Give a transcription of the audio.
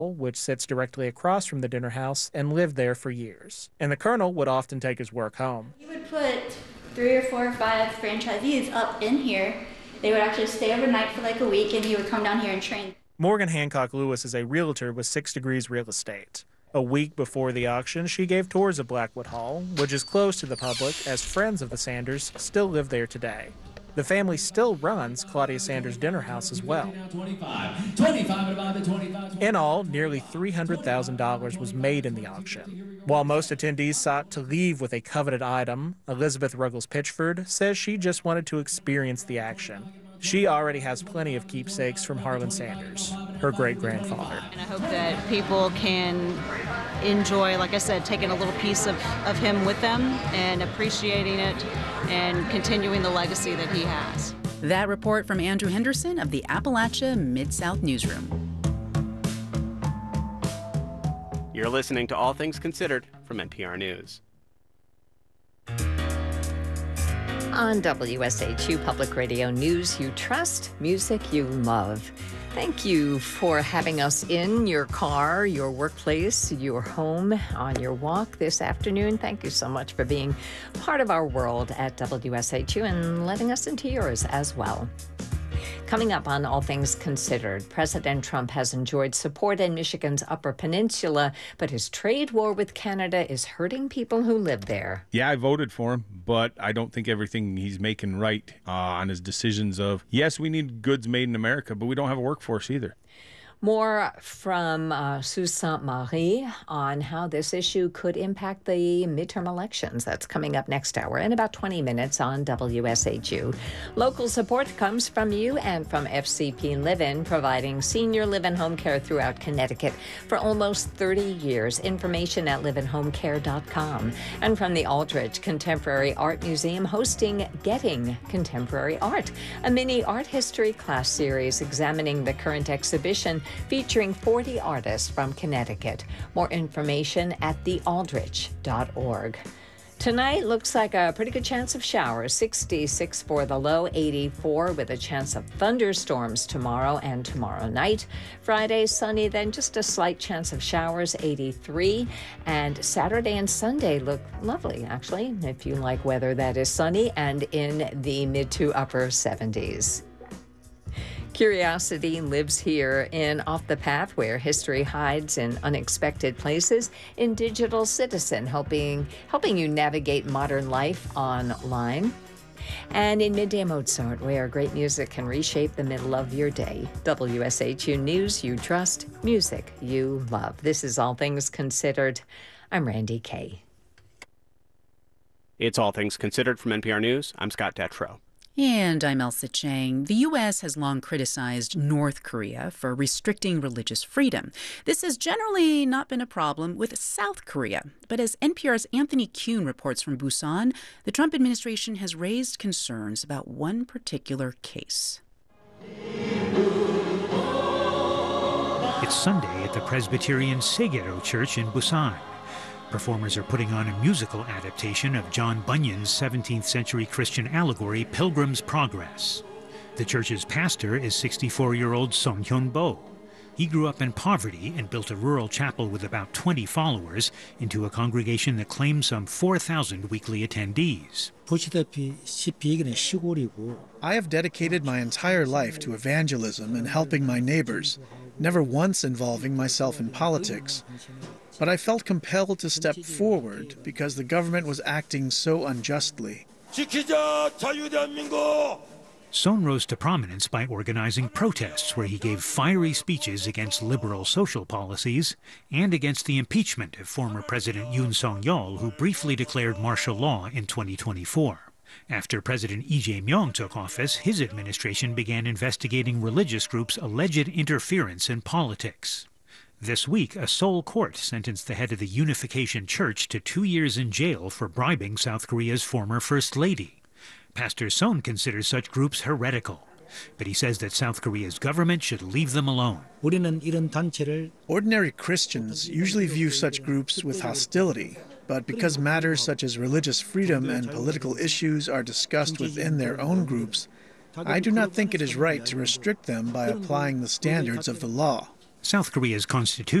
which sits directly across from the dinner house, and lived there for years. And the colonel would often take his work home. He would put 3 or 4 or 5 franchisees up in here. They would actually stay overnight for like a week, and he would come down here and train. Morgan Hancock Lewis is a realtor with 6 Degrees Real Estate. A week before the auction, she gave tours of Blackwood Hall, which is closed to the public as friends of the Sanders still live there today. The family still runs Claudia Sanders' dinner house as well. In all, nearly $300,000 was made in the auction. While most attendees sought to leave with a coveted item, Elizabeth Ruggles Pitchford says she just wanted to experience the action. She already has plenty of keepsakes from Harlan Sanders, her great-grandfather. And I hope that people can enjoy, like I said, taking a little piece of him with them and appreciating it and continuing the legacy that he has. That report from Andrew Henderson of the Appalachia Mid-South Newsroom. You're listening to All Things Considered from NPR News. On WSHU Public Radio News you trust, music you love. Thank you for having us in your car, your workplace, your home, on your walk this afternoon. Thank you so much for being part of our world at WSHU and letting us into yours as well. Coming up on All Things Considered, President Trump has enjoyed support in Michigan's Upper Peninsula, but his trade war with Canada is hurting people who live there. Yeah, I voted for him, but I don't think everything he's making right on his decisions of, yes, we need goods made in America, but we don't have a workforce either. More from Sault Ste. Marie on how this issue could impact the midterm elections. That's coming up next hour in about 20 minutes on WSHU. Local support comes from you and from FCP Live-In, providing senior live-in home care throughout Connecticut for almost 30 years. Information at liveinhomecare.com. And from the Aldrich Contemporary Art Museum, hosting Getting Contemporary Art, a mini art history class series examining the current exhibition featuring 40 artists from Connecticut. More information at thealdrich.org. Tonight looks like a pretty good chance of showers. 66 for the low, 84 with a chance of thunderstorms tomorrow and tomorrow night. Friday, sunny, then just a slight chance of showers, 83. And Saturday and Sunday look lovely, actually, if you like weather that is sunny and in the mid to upper 70s. Curiosity lives here in Off the Path, where history hides in unexpected places, in Digital Citizen, helping you navigate modern life online. And in Midday Mozart, where great music can reshape the middle of your day. WSHU News you trust, music you love. This is All Things Considered. I'm Randy Kay. It's All Things Considered from NPR News. I'm Scott Detrow. And I'm Elsa Chang. The U.S. has long criticized North Korea for restricting religious freedom. This has generally not been a problem with South Korea. But as NPR's Anthony Kuhn reports from Busan, the Trump administration has raised concerns about one particular case. It's Sunday at the Presbyterian Segero Church in Busan. Performers are putting on a musical adaptation of John Bunyan's 17th century Christian allegory, Pilgrim's Progress. The church's pastor is 64-year-old Song Hyun-bo. He grew up in poverty and built a rural chapel with about 20 followers into a congregation that claims some 4,000 weekly attendees. I have dedicated my entire life to evangelism and helping my neighbors, never once involving myself in politics. But I felt compelled to step forward because the government was acting so unjustly. Son rose to prominence by organizing protests where he gave fiery speeches against liberal social policies and against the impeachment of former President Yoon Song-yeol, who briefly declared martial law in 2024. After President Lee Jae-myung took office, his administration began investigating religious groups' alleged interference in politics. This week, a Seoul court sentenced the head of the Unification Church to 2 years in jail for bribing South Korea's former First Lady. Pastor Son considers such groups heretical, but he says that South Korea's government should leave them alone. Ordinary Christians usually view such groups with hostility, but because matters such as religious freedom and political issues are discussed within their own groups, I do not think it is right to restrict them by applying the standards of the law. South Korea's constitution